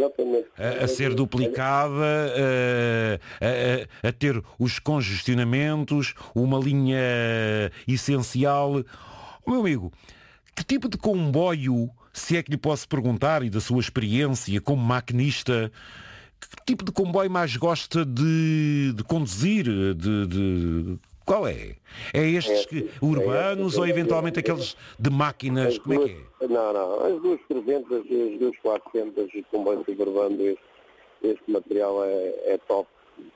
Exatamente. A ser duplicada, a ter os congestionamentos, uma linha essencial. Meu amigo, que tipo de comboio, se é que lhe posso perguntar, e da sua experiência como maquinista, que tipo de comboio mais gosta de conduzir? Qual é? É estes urbanos ou eventualmente aqueles de máquinas? Como é que é? Não. As duas 300, as duas 400, os comboios suburbanos, este material é top.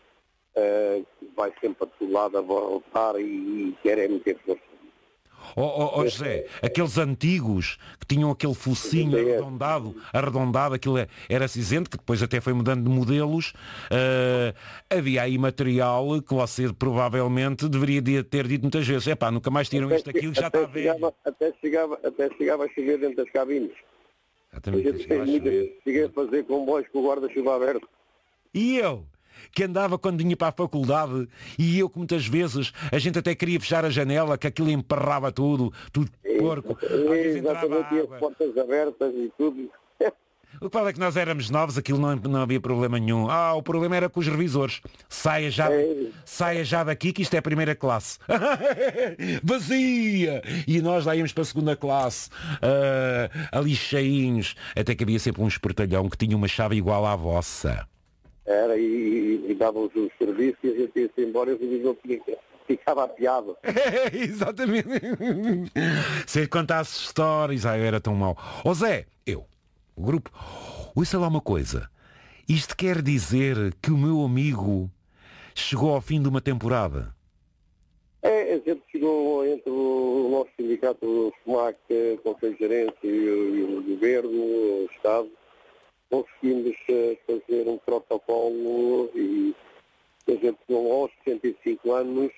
Vai sempre a todo lado a voltar e quer meter força. José, aqueles antigos que tinham aquele focinho arredondado, aquilo era cinzento, que depois até foi mudando de modelos, havia aí material que você provavelmente deveria ter dito muitas vezes, nunca mais tiram isto aquilo que já está velho. Até chegava a chover dentro das cabines. Cheguei a fazer comboios com o guarda-chuva aberto. E eu? Que andava quando vinha para a faculdade e eu que muitas vezes a gente até queria fechar a janela, que aquilo emperrava tudo porco. Exatamente, as portas abertas e tudo. O qual é que nós éramos novos, aquilo não havia problema nenhum. O problema era com os revisores. Saia já daqui que isto é a primeira classe. Vazia! E nós lá íamos para a segunda classe, ali cheinhos, até que havia sempre um espertalhão que tinha uma chave igual à vossa. Era, e davam os serviços e a gente ia-se embora e o revisor ficava apiado. Exatamente. Se ele contasse histórias, era tão mau. Zé, o grupo, ouça lá uma coisa. Isto quer dizer que o meu amigo chegou ao fim de uma temporada? A gente chegou entre o nosso sindicato, o SMAC, o Conselho de Gerência e o Governo, o Estado. Conseguimos fazer um protocolo e a gente aos 65 anos,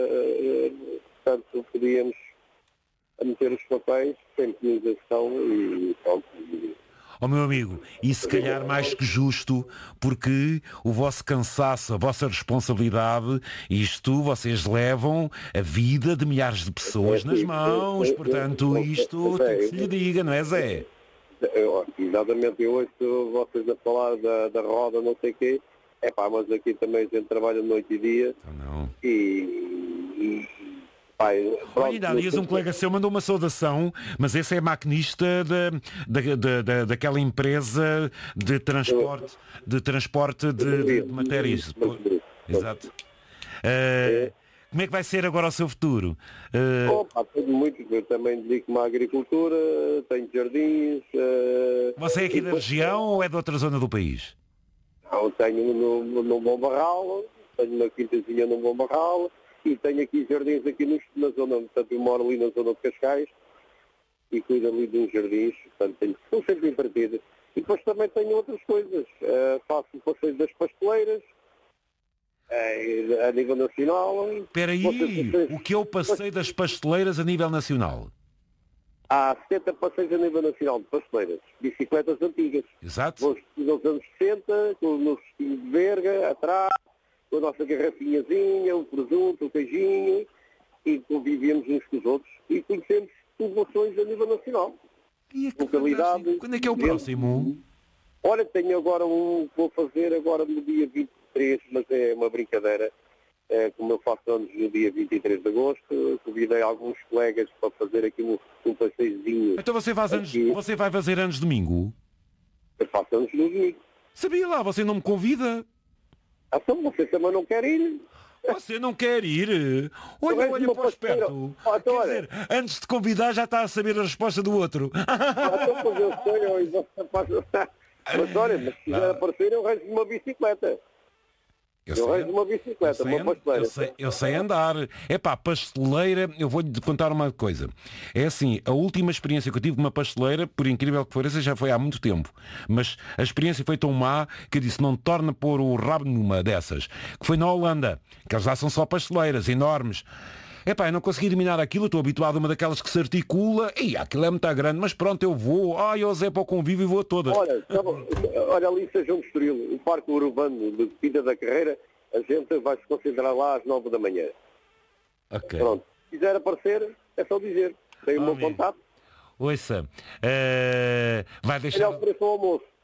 portanto, podíamos meter os papéis sem penalização e pronto. Meu amigo, e se calhar mais que justo, porque o vosso cansaço, a vossa responsabilidade, vocês levam a vida de milhares de pessoas nas mãos, portanto, isto tem que se lhe diga, não é, Zé? Exatamente, eu ouço vocês a falar da roda, não sei o quê, mas aqui também a gente trabalha noite e dia. Não. Ainda há dias um colega seu mandou uma saudação, mas esse é maquinista daquela empresa de transporte de matérias. Exato. Como é que vai ser agora o seu futuro? Tudo muito, eu também dedico-me à agricultura, tenho jardins. Você é aqui da região ou é de outra zona do país? Não, tenho no Bom Barral, tenho uma quintazinha no Bom Barral e tenho aqui jardins aqui na zona, portanto eu moro ali na zona de Cascais e cuido ali de uns jardins, portanto estou sempre em partida. E depois também tenho outras coisas, faço o passeio das pasteleiras, a nível nacional. Espera aí, o que é o passeio das pasteleiras a nível nacional? Há 70 passeios a nível nacional de pasteleiras, bicicletas antigas. Exato. Vamos nos anos 60, com o nosso vestido de verga, atrás, com a nossa garrafinhazinha, o presunto, o queijinho, e convivíamos uns com os outros e conhecemos populações a nível nacional. Localidade. Quando é que é o próximo? Olha, tenho agora vou fazer agora no dia 23, mas é uma brincadeira. Como eu faço anos no dia 23 de agosto, convidei alguns colegas para fazer aqui um passeiozinho. Então você vai fazer anos domingo? Eu faço anos no domingo. Sabia lá, você não me convida? Então você também não quer ir? Você não quer ir? Olha para o esperto. Quer dizer, antes de convidar já está a saber a resposta do outro. Mas olha, mas se quiser aparecer eu rezo uma bicicleta. Eu rezo uma bicicleta, uma pasteleira. Eu sei andar. Pasteleira, eu vou-lhe contar uma coisa. É assim, a última experiência que eu tive de uma pasteleira, por incrível que for, essa já foi há muito tempo. Mas a experiência foi tão má que eu disse, não torna pôr o rabo numa dessas. Que foi na Holanda, que eles lá são só pasteleiras, enormes. Eu não consegui eliminar aquilo, estou habituado a uma daquelas que se articula, e aquilo é muito grande, mas pronto, eu vou. Eu Zé para o convívio e vou a todas. Olha ali São João de Estoril, o parque urbano de Pinta da Carreira, a gente vai se concentrar lá às 9 da manhã. Ok. Pronto, se quiser aparecer, é só dizer. Tem o meu contato. Ouça, vai deixar... Olha o preço ao almoço.